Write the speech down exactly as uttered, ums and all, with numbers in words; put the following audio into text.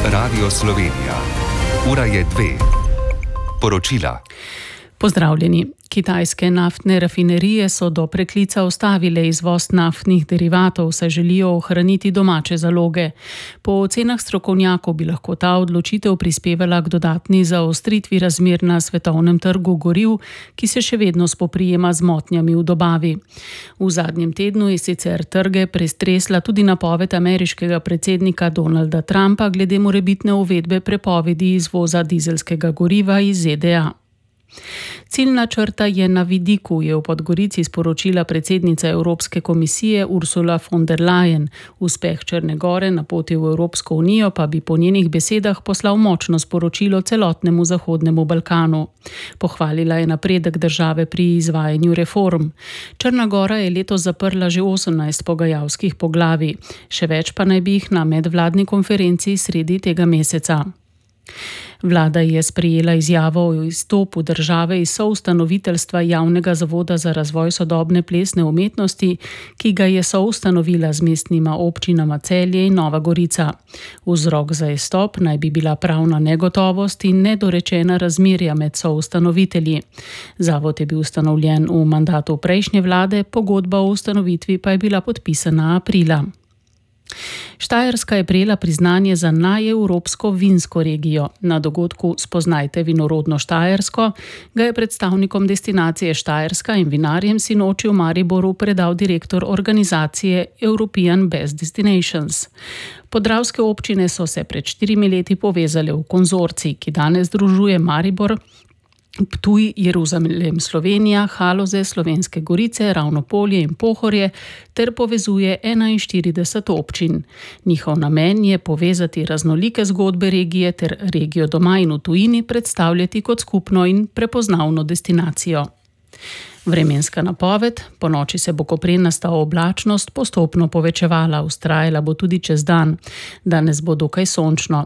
Radio Slovenija. Ura je dve. Poročila. Pozdravljeni. Kitajske naftne rafinerije so do preklica ustavile izvoz naftnih derivatov, saj želijo ohraniti domače zaloge. Po ocenah strokovnjakov bi lahko ta odločitev prispevala k dodatni zaostritvi razmer na svetovnem trgu goriv, ki se še vedno spoprijema z motnjami v dobavi. V zadnjem tednu je sicer trge prestresla tudi napoved ameriškega predsednika Donalda Trumpa glede morebitne uvedbe prepovedi izvoza dizelskega goriva iz Z D A. Ciljna črta je na vidiku, je v Podgorici sporočila predsednica Evropske komisije Ursula von der Leyen. Uspeh Črne Gore na poti v Evropsko unijo pa bi po njenih besedah poslal močno sporočilo celotnemu Zahodnemu Balkanu. Pohvalila je napredek države pri izvajanju reform. Črna Gora je letos zaprla že osemnajst pogajalskih poglavij, še več pa naj bi jih na medvladni konferenci sredi tega meseca. Vlada je sprejela izjavo o izstopu države iz soustanoviteljstva Javnega zavoda za razvoj sodobne plesne umetnosti, ki ga je soustanovila z mestnima občinama Celje in Nova Gorica. Vzrok za izstop naj bi bila pravna negotovost in nedorečena razmerja med soustanovitelji. Zavod je bil ustanovljen v mandatu prejšnje vlade, pogodba o ustanovitvi pa je bila podpisana aprila. Štajerska je prejela priznanje za najevropsko vinsko regijo. Na dogodku Spoznajte vinorodno Štajersko ga je predstavnikom destinacije Štajerska in vinarjem sinoči v Mariboru predal direktor organizacije European Best Destinations. Podravske občine so se pred štirimi leti povezale v konzorcij, ki danes združuje Maribor, Ptuj, Jeruzalem, Slovenija, Haloze, Slovenske Gorice, Ravnopolje in Pohorje ter povezuje enainštirideset občin. Njihov namen je povezati raznolike zgodbe regije ter regijo doma in v tujini predstavljati kot skupno in prepoznavno destinacijo. Vremenska napoved: po noči se bo koprenasta oblačnost postopno povečevala, vztrajala bo tudi čez dan. Danes bo dokaj sončno.